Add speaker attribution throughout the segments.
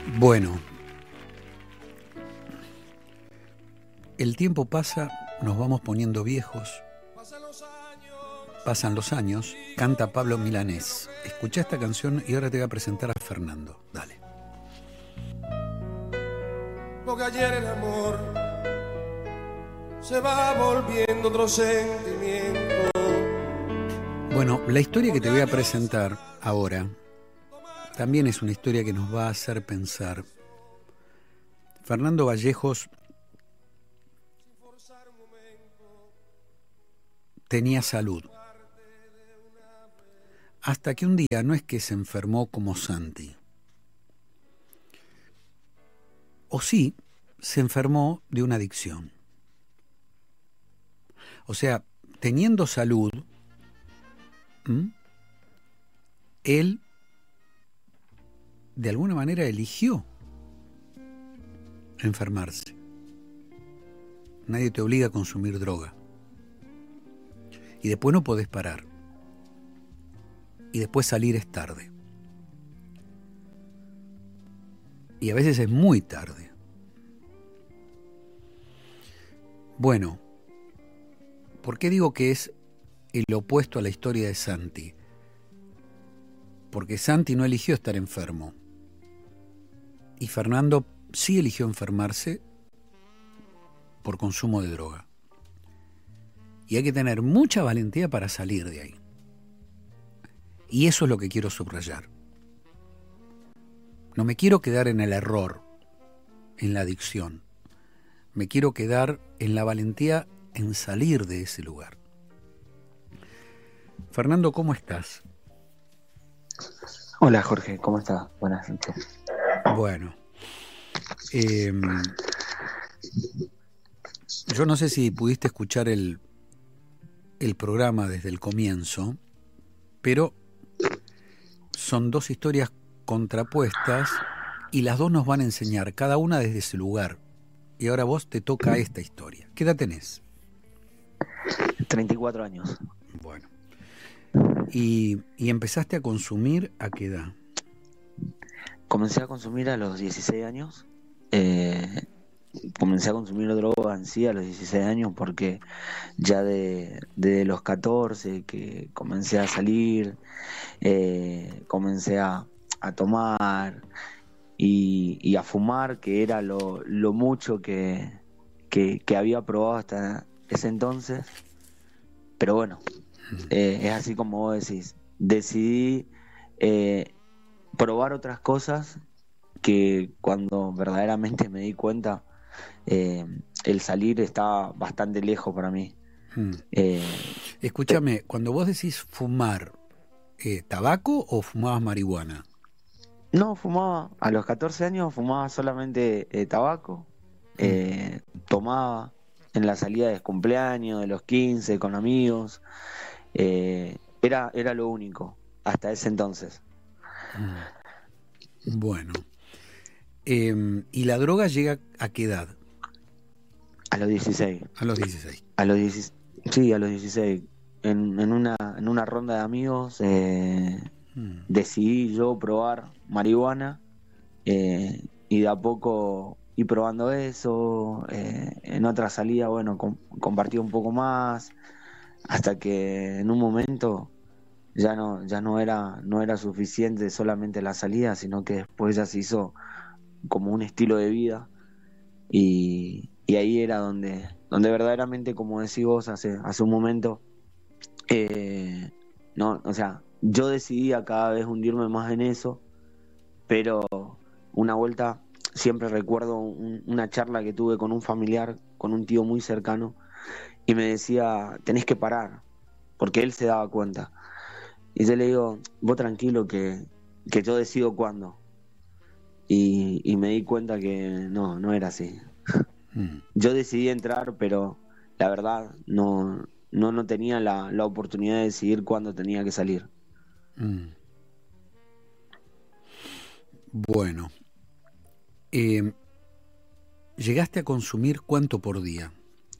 Speaker 1: Bueno, el tiempo pasa, nos vamos poniendo viejos, pasan los años, canta Pablo Milanés. Escuchá esta canción y ahora te voy a presentar a Fernando. Dale.
Speaker 2: Porque ayer el amor se va volviendo otro sentimiento.
Speaker 1: Bueno, la historia que te voy a presentar ahora también es una historia que nos va a hacer pensar. Fernando Vallejos tenía salud, hasta que un día no es que se enfermó como Santi, o sí, se enfermó de una adicción. O sea, teniendo salud, él de alguna manera eligió enfermarse. Nadie te obliga a consumir droga. Y después no podés parar. Y después salir es tarde. Y a veces es muy tarde. Bueno, ¿por qué digo que es el opuesto a la historia de Santi? Porque Santi no eligió estar enfermo. Y Fernando sí eligió enfermarse por consumo de droga. Y hay que tener mucha valentía para salir de ahí. Y eso es lo que quiero subrayar. No me quiero quedar en el error, en la adicción. Me quiero quedar en la valentía en salir de ese lugar. Fernando, ¿cómo estás?
Speaker 3: Hola Jorge, ¿cómo estás? Buenas noches.
Speaker 1: Bueno, yo no sé si pudiste escuchar el programa desde el comienzo, pero son dos historias contrapuestas y las dos nos van a enseñar, cada una desde ese lugar. Y ahora vos te toca esta historia. ¿Qué edad tenés?
Speaker 3: 34 años.
Speaker 1: Bueno. ¿Y empezaste a consumir a qué edad?
Speaker 3: Comencé a consumir a los 16 años. Comencé a consumir droga en sí a los 16 años porque ya de los 14 que comencé a salir, comencé a tomar y a fumar, que era lo mucho que había probado hasta ese entonces. Pero bueno, es así como vos decís. Decidí probar otras cosas que cuando verdaderamente me di cuenta, el salir estaba bastante lejos para mí.
Speaker 1: Escúchame, cuando vos decís fumar, ¿tabaco o fumabas marihuana?
Speaker 3: No, fumaba. A los 14 años fumaba solamente tabaco. Tomaba en la salida de cumpleaños, de los 15, con amigos. Era lo único hasta ese entonces.
Speaker 1: Bueno. ¿Y la droga llega a qué edad?
Speaker 3: A los 16.
Speaker 1: A los 16.
Speaker 3: Sí, a los 16. En una ronda de amigos decidí yo probar marihuana y de a poco ir probando eso. En otra salida, bueno, compartí un poco más, hasta que en un momento ya no era suficiente solamente la salida, sino que después ya se hizo como un estilo de vida y ahí era donde verdaderamente, como decís vos hace un momento, no, o sea, yo decidía cada vez hundirme más en eso, pero una vuelta siempre recuerdo una charla que tuve con un familiar, con un tío muy cercano, y me decía, tenés que parar, porque él se daba cuenta. Y yo le digo, vos tranquilo que yo decido cuándo. Y me di cuenta que no era así. Yo decidí entrar, pero la verdad no tenía la oportunidad de decidir cuándo tenía que salir.
Speaker 1: Bueno, ¿llegaste a consumir cuánto por día?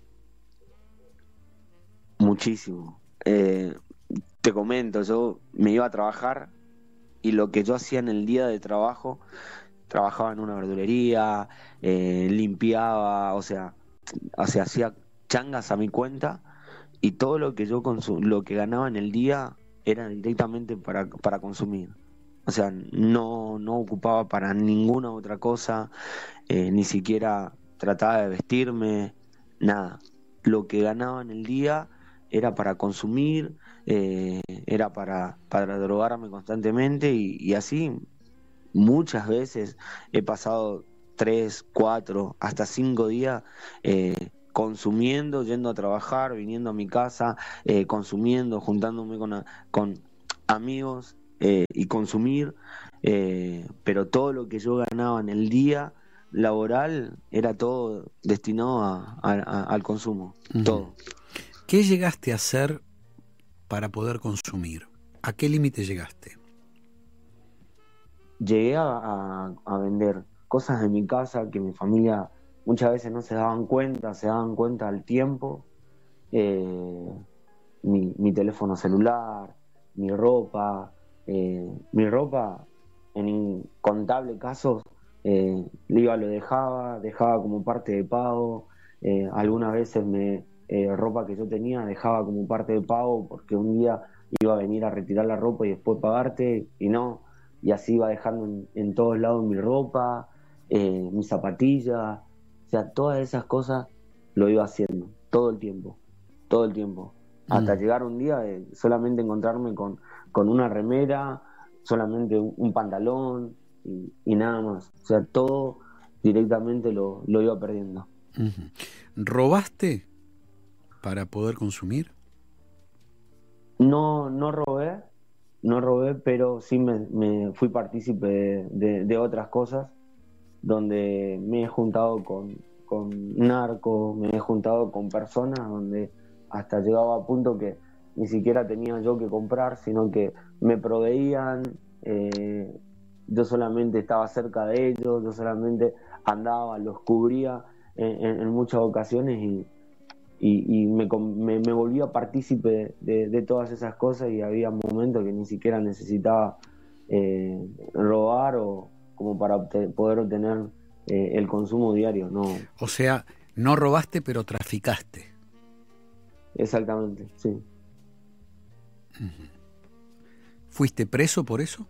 Speaker 3: Muchísimo. Te comento, yo me iba a trabajar y lo que yo hacía en el día de trabajo trabajaba en una verdulería, limpiaba, o sea, hacía changas a mi cuenta y todo lo que lo que ganaba en el día era directamente para consumir. O sea, no ocupaba para ninguna otra cosa, ni siquiera trataba de vestirme, nada. Lo que ganaba en el día era para consumir, era para drogarme constantemente y así muchas veces he pasado 3, 4, hasta 5 días consumiendo, yendo a trabajar, viniendo a mi casa, consumiendo, juntándome con amigos y consumir, pero todo lo que yo ganaba en el día laboral era todo destinado al consumo, todo.
Speaker 1: ¿Qué llegaste a hacer para poder consumir? ¿A qué límite llegaste?
Speaker 3: Llegué a vender cosas de mi casa que mi familia muchas veces no se daban cuenta al tiempo. Mi teléfono celular, mi ropa, en incontables casos lo dejaba como parte de pago. Algunas veces ropa que yo tenía dejaba como parte de pago porque un día iba a venir a retirar la ropa y después pagarte y no. Y así iba dejando en todos lados mi ropa, mis zapatillas, o sea, todas esas cosas lo iba haciendo, todo el tiempo, hasta llegar un día de solamente encontrarme con una remera, solamente un pantalón y nada más, o sea, todo directamente lo iba perdiendo.
Speaker 1: ¿Robaste para poder consumir?
Speaker 3: No robé, pero sí me fui partícipe de otras cosas, donde me he juntado con narcos, me he juntado con personas donde hasta llegaba a punto que ni siquiera tenía yo que comprar, sino que me proveían, yo solamente estaba cerca de ellos, yo solamente andaba, los cubría en muchas ocasiones y me volvía partícipe de todas esas cosas y había momentos que ni siquiera necesitaba robar o como para poder obtener el consumo diario, no.
Speaker 1: O sea, no robaste pero traficaste.
Speaker 3: Exactamente, sí.
Speaker 1: ¿Fuiste preso por eso?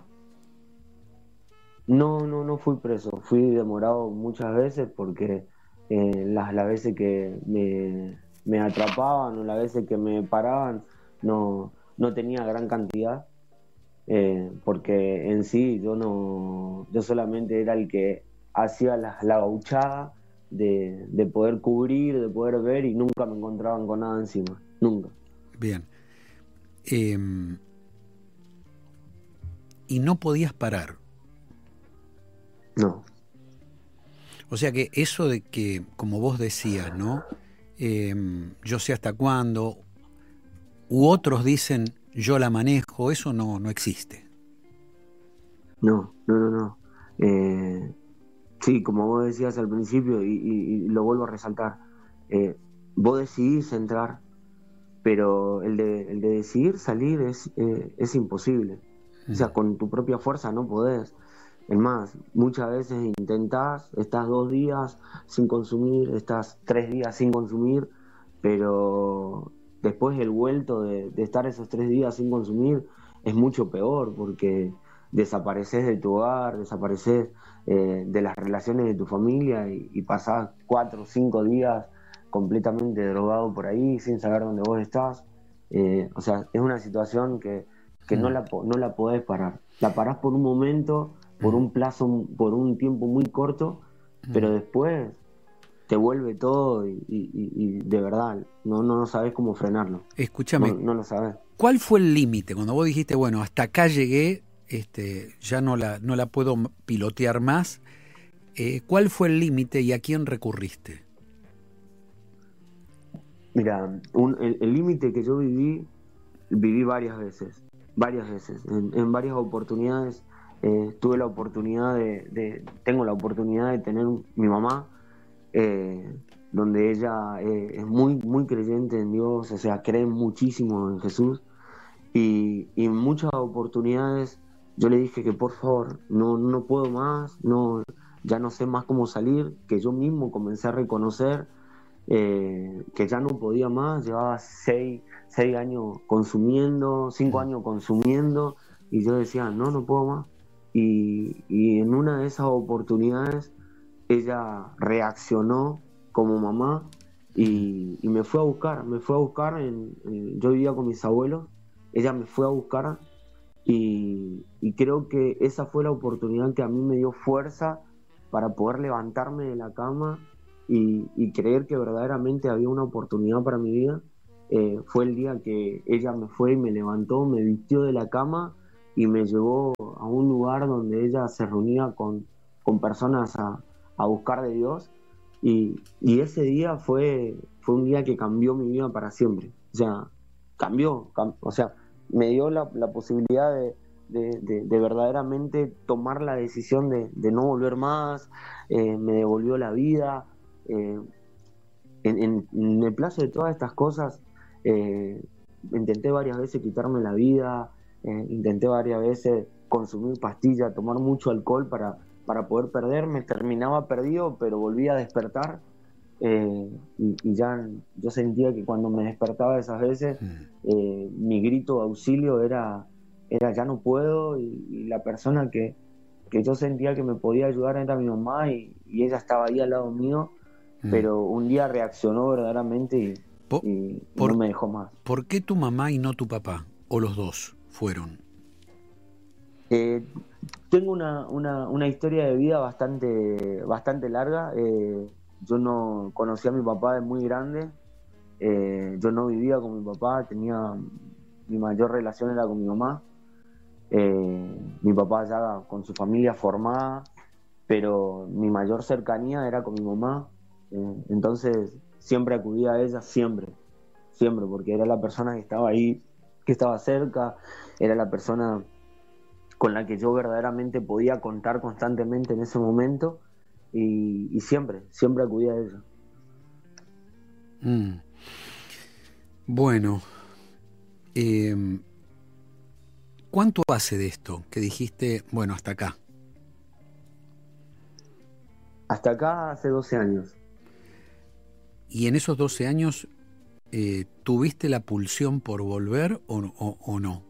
Speaker 3: No fui preso, fui demorado muchas veces porque las veces que me atrapaban o las veces que me paraban no tenía gran cantidad, porque en sí yo solamente era el que hacía la gauchada de poder cubrir, de poder ver y nunca me encontraban con nada encima, nunca.
Speaker 1: Bien. Y no podías parar.
Speaker 3: No.
Speaker 1: O sea que eso de que, como vos decías, ¿no? Yo sé hasta cuándo, u otros dicen yo la manejo, eso no existe.
Speaker 3: No. Sí, como vos decías al principio y lo vuelvo a resaltar, vos decidís entrar, pero el de decidir salir es imposible. O sea, con tu propia fuerza no podés. Es más, muchas veces intentás, estás 2 días sin consumir, estás 3 días sin consumir, pero después el vuelto de estar esos 3 días sin consumir es mucho peor porque desapareces de tu hogar, desapareces de las relaciones de tu familia y pasás 4 o 5 días completamente drogado por ahí sin saber dónde vos estás. O sea, es una situación que no la podés parar. La parás por un momento, por un plazo, por un tiempo muy corto, pero después te vuelve todo y de verdad no sabes cómo frenarlo.
Speaker 1: Escúchame,
Speaker 3: no lo sabes.
Speaker 1: ¿Cuál fue el límite cuando vos dijiste, bueno, hasta acá llegué, ya no la puedo pilotear más? ¿Cuál fue el límite y a quién recurriste?
Speaker 3: Mira, el límite que yo viví varias veces. En varias oportunidades tengo la oportunidad de tener mi mamá, donde ella es muy, muy creyente en Dios, o sea, cree muchísimo en Jesús, y en muchas oportunidades yo le dije que por favor, no puedo más, no, ya no sé más cómo salir, que yo mismo comencé a reconocer que ya no podía más, llevaba 6 años consumiendo, 5 años consumiendo, y yo decía, no puedo más. Y en una de esas oportunidades ella reaccionó como mamá y me fue a buscar, yo vivía con mis abuelos, ella me fue a buscar y creo que esa fue la oportunidad que a mí me dio fuerza para poder levantarme de la cama y creer que verdaderamente había una oportunidad para mi vida. Fue el día que ella me fue y me levantó, me vistió de la cama y me llevó a un lugar donde ella se reunía con personas a buscar de Dios. Y ese día fue un día que cambió mi vida para siempre. O sea, o sea, me dio la posibilidad de verdaderamente tomar la decisión de no volver más, me devolvió la vida. En el plazo de todas estas cosas, intenté varias veces quitarme la vida, intenté varias veces consumir pastillas, tomar mucho alcohol para poder perderme, terminaba perdido, pero volvía a despertar. Y ya yo sentía que cuando me despertaba esas veces, mi grito de auxilio era ya no puedo, y la persona que yo sentía que me podía ayudar era mi mamá, y ella estaba ahí al lado mío, pero un día reaccionó verdaderamente y no me dejó más.
Speaker 1: ¿Por qué tu mamá y no tu papá? ¿O los dos fueron?
Speaker 3: Tengo una historia de vida bastante larga. Yo no conocí a mi papá de muy grande. Yo no vivía con mi papá, mi mayor relación era con mi mamá. Mi papá ya con su familia formada, pero mi mayor cercanía era con mi mamá. Entonces siempre acudía a ella, siempre, porque era la persona que estaba ahí, que estaba cerca, era la persona con la que yo verdaderamente podía contar constantemente en ese momento, y siempre acudía a ella.
Speaker 1: Bueno, ¿cuánto hace de esto que dijiste, bueno, hasta acá?
Speaker 3: Hasta acá hace 12 años.
Speaker 1: ¿Y en esos 12 años tuviste la pulsión por volver o no?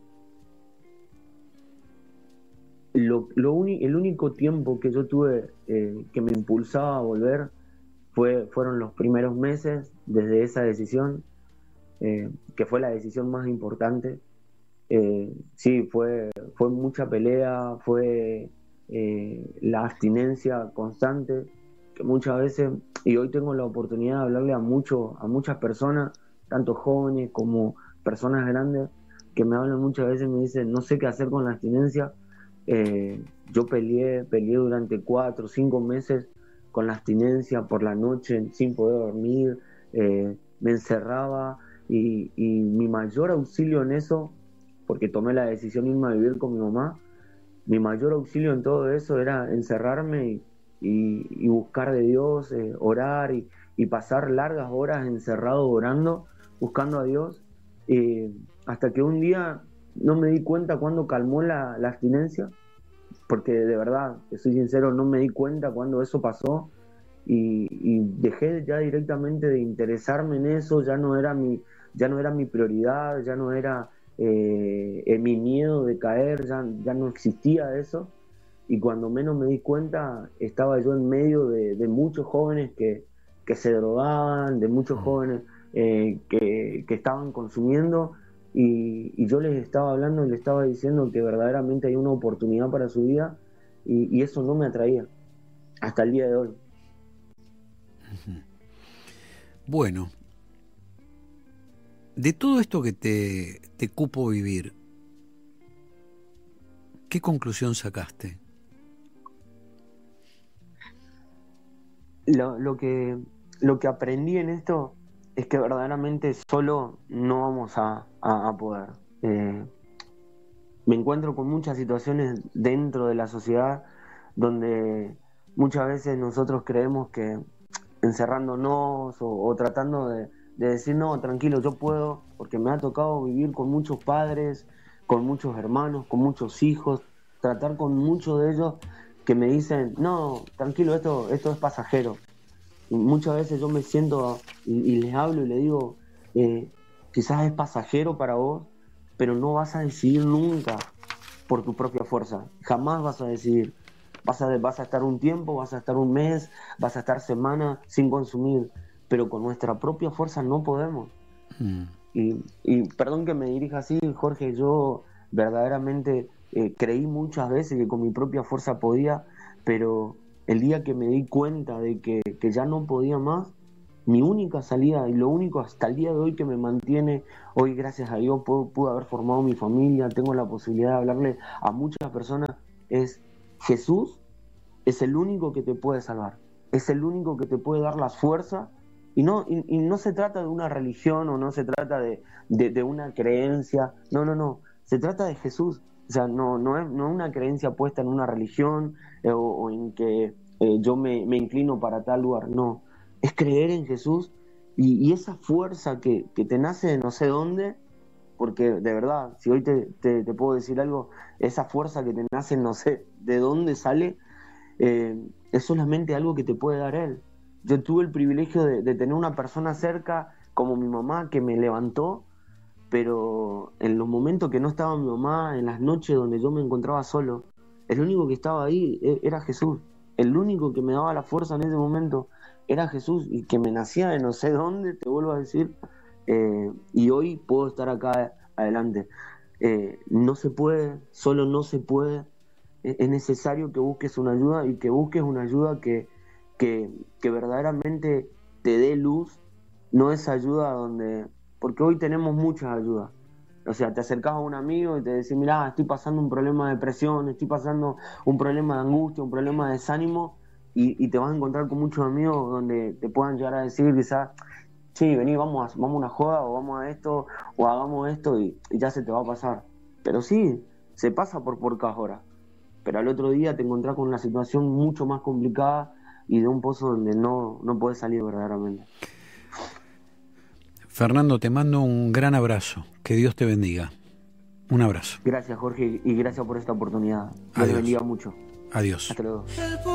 Speaker 3: El único tiempo que yo tuve que me impulsaba a volver fueron los primeros meses desde esa decisión, que fue la decisión más importante. Sí, fue mucha pelea, fue la abstinencia constante, que muchas veces, y hoy tengo la oportunidad de hablarle a muchas personas, tanto jóvenes como personas grandes, que me hablan muchas veces y me dicen, no sé qué hacer con la abstinencia. Yo peleé durante 4 o 5 meses con la abstinencia por la noche, sin poder dormir, me encerraba, y mi mayor auxilio en eso, porque tomé la decisión de irme a vivir con mi mamá, mi mayor auxilio en todo eso era encerrarme y buscar de Dios, orar y pasar largas horas encerrado orando, buscando a Dios, hasta que un día no me di cuenta cuando calmó la abstinencia, porque de verdad, te soy sincero, no me di cuenta cuando eso pasó, y dejé ya directamente de interesarme en eso. Ya no era mi prioridad, ya no era mi miedo de caer, ya no existía eso. Y cuando menos me di cuenta, estaba yo en medio de muchos jóvenes que se drogaban, de muchos jóvenes que estaban consumiendo, y yo les estaba hablando y les estaba diciendo que verdaderamente hay una oportunidad para su vida, y eso no me atraía hasta el día de hoy.
Speaker 1: Bueno, de todo esto que te cupo vivir, ¿qué conclusión sacaste?
Speaker 3: Lo que aprendí en esto es que verdaderamente solo no vamos a poder. Me encuentro con muchas situaciones dentro de la sociedad donde muchas veces nosotros creemos que encerrándonos o tratando de decir, no, tranquilo, yo puedo, porque me ha tocado vivir con muchos padres, con muchos hermanos, con muchos hijos, tratar con muchos de ellos que me dicen, no, tranquilo, esto es pasajero. Y muchas veces yo me siento y les hablo y les digo, quizás es pasajero para vos, pero no vas a decidir nunca por tu propia fuerza, jamás vas a decidir. Vas a estar un tiempo, vas a estar un mes, vas a estar semanas sin consumir, pero con nuestra propia fuerza no podemos. Y perdón que me dirija así, Jorge, yo verdaderamente creí muchas veces que con mi propia fuerza podía, pero el día que me di cuenta de que ya no podía más, mi única salida y lo único hasta el día de hoy que me mantiene, hoy gracias a Dios pude haber formado mi familia, tengo la posibilidad de hablarle a muchas personas, es Jesús es el único que te puede salvar, es el único que te puede dar las fuerzas. Y no se trata de una religión o no se trata de una creencia, no, se trata de Jesús. O sea, no es una creencia puesta en una religión o en que yo me inclino para tal lugar, no. Es creer en Jesús y esa fuerza que te nace de no sé dónde, porque de verdad, si hoy te puedo decir algo, esa fuerza que te nace no sé de dónde sale, es solamente algo que te puede dar Él. Yo tuve el privilegio de tener una persona cerca como mi mamá que me levantó, pero en los momentos que no estaba mi mamá, en las noches donde yo me encontraba solo, el único que estaba ahí era Jesús. El único que me daba la fuerza en ese momento era Jesús y que me nacía de no sé dónde, te vuelvo a decir, y hoy puedo estar acá adelante. No se puede, solo no se puede. Es necesario que busques una ayuda y que busques una ayuda que verdaderamente te dé luz, no esa ayuda donde... Porque hoy tenemos muchas ayudas. O sea, te acercás a un amigo y te decís, mirá, estoy pasando un problema de depresión, estoy pasando un problema de angustia, un problema de desánimo, y te vas a encontrar con muchos amigos donde te puedan llegar a decir quizás, sí, vení, vamos a una joda, o vamos a esto, o hagamos esto, y ya se te va a pasar. Pero sí, se pasa por pocas horas. Pero al otro día te encontrás con una situación mucho más complicada y de un pozo donde no puedes salir verdaderamente.
Speaker 1: Fernando, te mando un gran abrazo. Que Dios te bendiga. Un abrazo.
Speaker 3: Gracias, Jorge, y gracias por esta oportunidad. Dios te bendiga mucho.
Speaker 1: Adiós.
Speaker 3: Hasta luego.